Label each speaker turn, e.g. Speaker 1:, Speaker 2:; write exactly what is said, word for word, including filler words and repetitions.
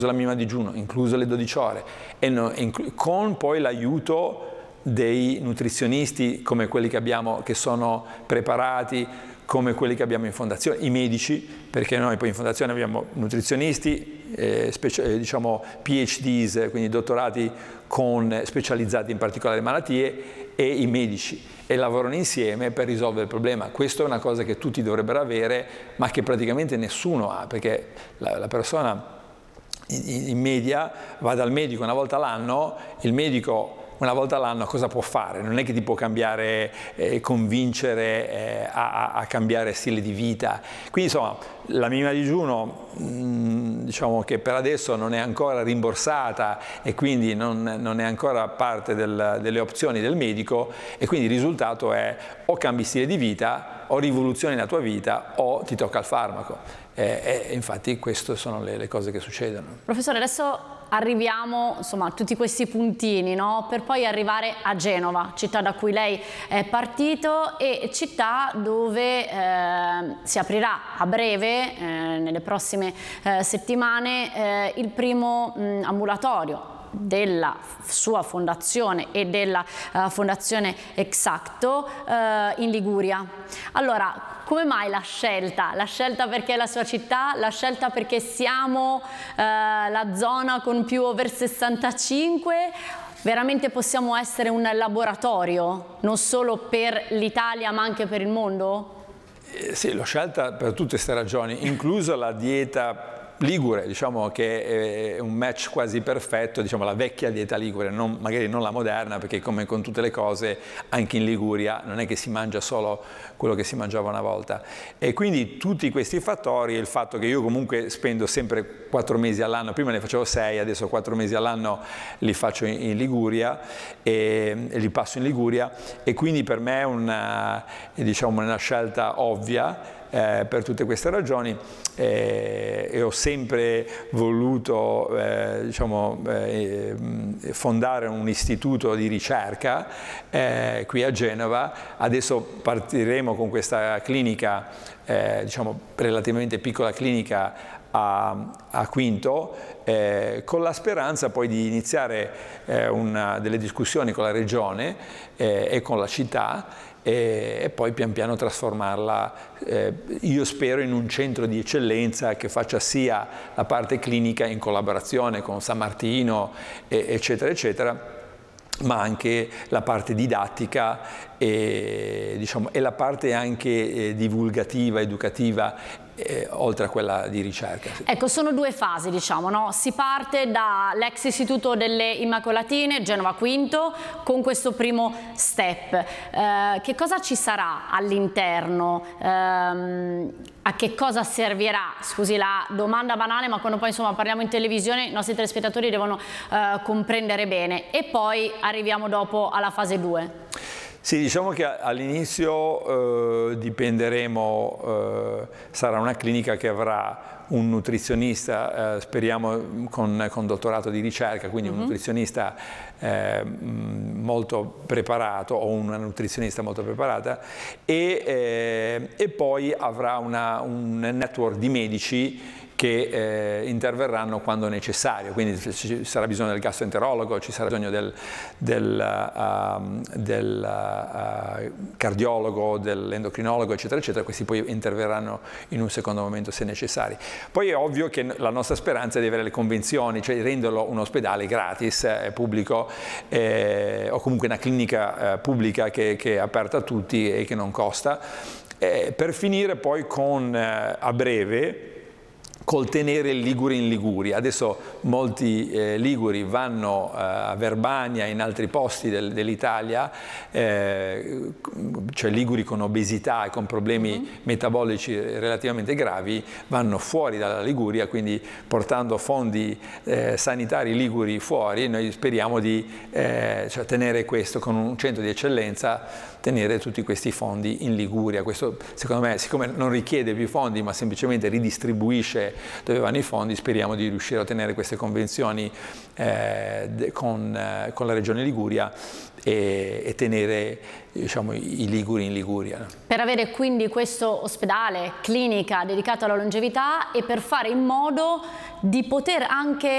Speaker 1: la minima digiuno, incluso le dodici ore, e no, con poi l'aiuto dei nutrizionisti come quelli che abbiamo, che sono preparati, come quelli che abbiamo in fondazione, i medici, perché noi poi in fondazione abbiamo nutrizionisti, eh, eh, diciamo P H Ds, quindi dottorati con, specializzati in particolari malattie, e i medici, e lavorano insieme per risolvere il problema. Questa è una cosa che tutti dovrebbero avere, ma che praticamente nessuno ha, perché la, la persona in media va dal medico una volta all'anno, il medico una volta all'anno cosa può fare? Non è che ti può cambiare, eh, convincere eh, a, a cambiare stile di vita. Quindi insomma la minima digiuno mh, diciamo che per adesso non è ancora rimborsata e quindi non, non è ancora parte del, delle opzioni del medico, e quindi il risultato è o cambi stile di vita o rivoluzioni la tua vita o ti tocca il farmaco. E, e infatti queste sono le, le cose che succedono.
Speaker 2: Professore, adesso arriviamo insomma a tutti questi puntini, no? Per poi arrivare a Genova, città da cui lei è partito e città dove eh, si aprirà a breve, eh, nelle prossime eh, settimane, eh, il primo mh, ambulatorio della sua fondazione e della uh, fondazione Exacto uh, in Liguria. Allora, come mai la scelta? La scelta perché è la sua città? La scelta perché siamo uh, la zona con più over sessantacinque? Veramente possiamo essere un laboratorio, non solo per l'Italia ma anche per il mondo?
Speaker 1: Eh, sì, l'ho scelta per tutte queste ragioni, incluso la dieta ligure, diciamo che è un match quasi perfetto, diciamo la vecchia dieta ligure, non, magari non la moderna, perché come con tutte le cose anche in Liguria non è che si mangia solo quello che si mangiava una volta, e quindi tutti questi fattori, il fatto che io comunque spendo sempre quattro mesi all'anno, prima ne facevo sei, adesso quattro mesi all'anno li faccio in Liguria e, e li passo in Liguria, e quindi per me è una, diciamo, una scelta ovvia. Eh, per tutte queste ragioni eh, e ho sempre voluto eh, diciamo, eh, fondare un istituto di ricerca eh, qui a Genova. Adesso partiremo con questa clinica, eh, diciamo relativamente piccola clinica a, a Quinto, eh, con la speranza poi di iniziare eh, una, delle discussioni con la regione eh, e con la città, e, e poi pian piano trasformarla, eh, io spero, in un centro di eccellenza che faccia sia la parte clinica in collaborazione con San Martino, e, eccetera, eccetera, ma anche la parte didattica e, diciamo, e la parte anche eh, divulgativa, educativa, eh, oltre a quella di ricerca.
Speaker 2: Ecco, sono due fasi, diciamo, no? Si parte dall'ex istituto delle Immacolatine, Genova Quinto, con questo primo step. Eh, che cosa ci sarà all'interno? Ehm, a che cosa servirà? Scusi la domanda banale, ma quando poi insomma parliamo in televisione i nostri telespettatori devono eh, comprendere bene. E poi arriviamo dopo alla fase due.
Speaker 1: Sì, diciamo che all'inizio eh, dipenderemo, eh, sarà una clinica che avrà un nutrizionista, eh, speriamo con, con dottorato di ricerca, quindi uh-huh. un nutrizionista eh, molto preparato o una nutrizionista molto preparata, e, eh, e poi avrà una, un network di medici che eh, interverranno quando necessario, quindi ci sarà bisogno del gastroenterologo, ci sarà bisogno del, del, uh, del uh, cardiologo, dell'endocrinologo, eccetera, eccetera. Questi poi interverranno in un secondo momento se necessari. Poi è ovvio che la nostra speranza è di avere le convenzioni, cioè di renderlo un ospedale gratis, eh, pubblico, eh, o comunque una clinica eh, pubblica che, che è aperta a tutti e che non costa, eh, per finire poi con, eh, a breve, col tenere il Liguri in Liguria. Adesso molti eh, liguri vanno eh, a Verbania, in altri posti del, dell'Italia, eh, cioè liguri con obesità e con problemi mm-hmm. metabolici relativamente gravi, vanno fuori dalla Liguria, quindi portando fondi eh, sanitari liguri fuori. Noi speriamo di eh, cioè, tenere questo con un centro di eccellenza, tenere tutti questi fondi in Liguria. Questo, secondo me, siccome non richiede più fondi ma semplicemente ridistribuisce dove vanno i fondi, speriamo di riuscire a ottenere queste convenzioni eh, con, eh, con la Regione Liguria e, e tenere, diciamo, i liguri in Liguria.
Speaker 2: Per avere quindi questo ospedale, clinica dedicato alla longevità, e per fare in modo di poter anche